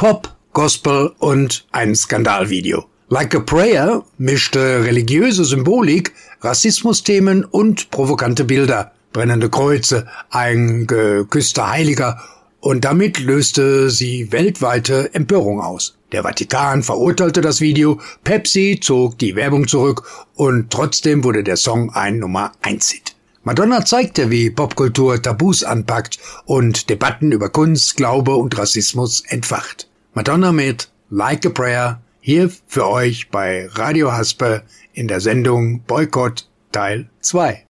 Pop, Gospel und ein Skandalvideo. Like a Prayer mischte religiöse Symbolik, Rassismusthemen und provokante Bilder, brennende Kreuze, ein geküsster Heiliger, und damit löste sie weltweite Empörung aus. Der Vatikan verurteilte das Video, Pepsi zog die Werbung zurück und trotzdem wurde der Song ein Nummer-1-Hit. Madonna zeigte, wie Popkultur Tabus anpackt und Debatten über Kunst, Glaube und Rassismus entfacht. Madonna mit Like a Prayer, hier für euch bei Radio Haspe in der Sendung Boykott Teil 2.